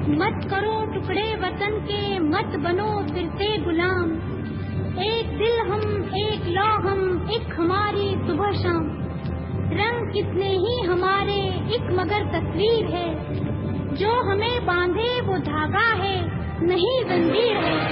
मत करो टुकड़े वतन के, मत बनो फिरते गुलाम। एक दिल हम, एक लौ हम, एक हमारी सुबह शाम। रंग कितने ही हमारे, एक मगर तस्वीर है। जो हमें बांधे वो धागा है, नहीं जंजीर है।